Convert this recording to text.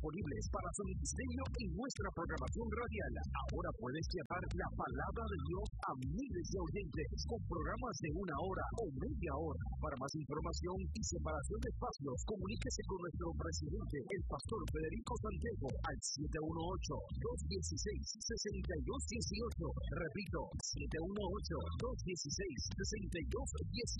disponibles para su ministerio y nuestra programación radial. Ahora puedes llevar la palabra de Dios a miles de oyentes con programas de 1 hora o media hora. Para más información y separación de espacios, comuníquese con nuestro presidente, el pastor Federico Santiago, al 718-216-6218. Repito, 718-216-6218.